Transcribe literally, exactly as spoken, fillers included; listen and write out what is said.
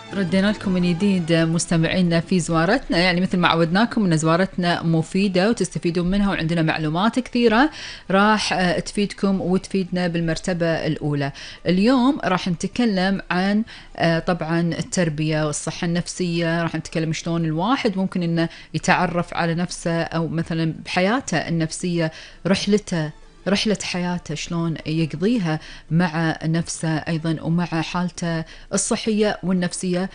ردينا لكم من جديد مستمعينا في زوارتنا، يعني مثل ما عودناكم ان زوارتنا مفيدة وتستفيدون منها، وعندنا معلومات كثيرة راح تفيدكم وتفيدنا بالمرتبة الأولى. اليوم راح نتكلم عن طبعا التربية والصحة النفسية، راح نتكلم شلون الواحد ممكن انه يتعرف على نفسه او مثلا بحياته النفسية، رحلته رحلة حياته شلون يقضيها مع نفسه أيضا ومع حالته الصحية والنفسية